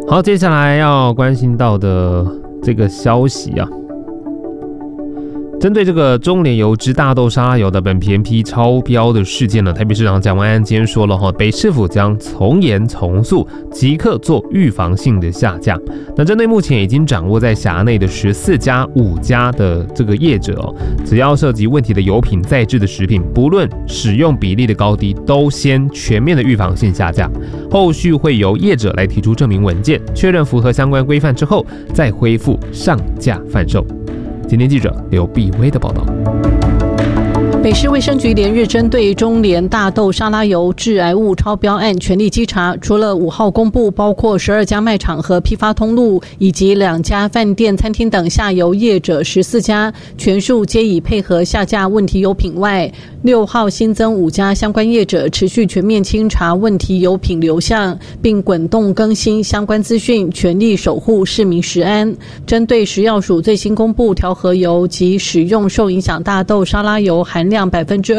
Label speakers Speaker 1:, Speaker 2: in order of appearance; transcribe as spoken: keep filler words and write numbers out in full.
Speaker 1: 好，接下来要关心到的这个消息啊，针对这个中联油之大豆沙拉油的苯皮 N P 超标的事件呢，台北市长蒋万安今天说了哈，北市府将从严从速，即刻做预防性的下架。那针对目前已经掌握在辖内的十四家、五家的这个业者哦，只要涉及问题的油品、再制的食品，不论使用比例的高低，都先全面的预防性下架。后续会由业者来提出证明文件，确认符合相关规范之后，再恢复上架贩售。今天记者刘碧薇的报道。
Speaker 2: 北市卫生局连日针对中联大豆沙拉油致癌物超标案全力稽查，除了五号公布包括十二家卖场和批发通路以及两家饭店、餐厅等下游业者十四家，全数皆已配合下架问题油品外，六号新增五家相关业者持续全面清查问题油品流向，并滚动更新相关资讯，全力守护市民食安。针对食药署最新公布调和油及使用受影响大豆沙拉油含量百分之